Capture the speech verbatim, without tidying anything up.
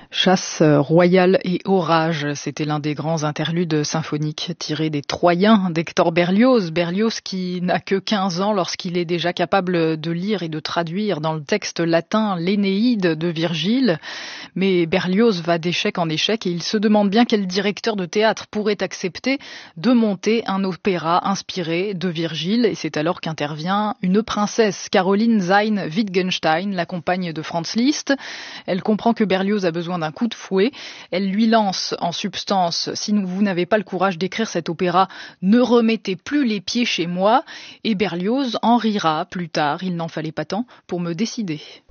Chasse royale et orage, c'était l'un des grands interludes symphoniques tirés des Troyens d'Hector Berlioz. Berlioz qui n'a que quinze ans lorsqu'il est déjà capable de lire et de traduire dans le texte latin l'Énéide de Virgile. Mais Berlioz va d'échec en échec et il se demande bien quel directeur de théâtre pourrait accepter de monter un opéra inspiré de Virgile. Et c'est alors qu'intervient une princesse, Caroline Zein Wittgenstein, la compagne de Franz Liszt. Elle comprend que Berlioz a besoin d'un coup de fouet. Elle lui lance en substance: si vous n'avez pas le courage d'écrire cet opéra, ne remettez plus les pieds chez moi. Et Berlioz en rira plus tard: il n'en fallait pas tant pour me décider.